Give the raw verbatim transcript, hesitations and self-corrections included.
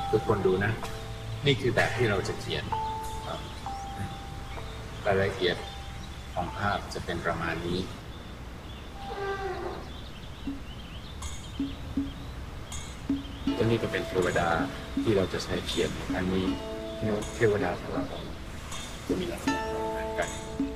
ทุกคนดูนะนี่คือแบบที่เราจะเขียนรายละเอียดของภาพจะเป็นประมาณนี้ตัวนี้ก็เป็นเทวดาที่เราจะใช้เขียนอันนี้เทวดาของเราจะมีลักษณะต่างกัน